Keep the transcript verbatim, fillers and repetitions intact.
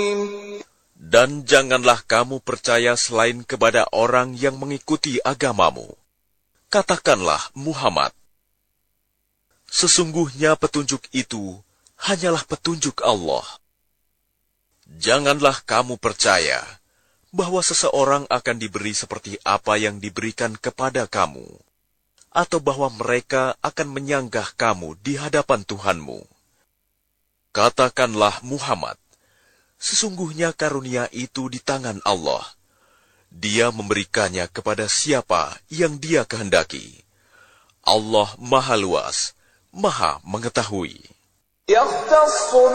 Dan janganlah kamu percaya selain kepada orang yang mengikuti agamamu. Katakanlah, Muhammad, sesungguhnya petunjuk itu hanyalah petunjuk Allah. Janganlah kamu percaya bahwa seseorang akan diberi seperti apa yang diberikan kepada kamu, atau bahwa mereka akan menyanggah kamu di hadapan Tuhanmu. Katakanlah, Muhammad, sesungguhnya karunia itu di tangan Allah. Dia memberikannya kepada siapa yang Dia kehendaki. Allah Maha Luas, Maha Mengetahui.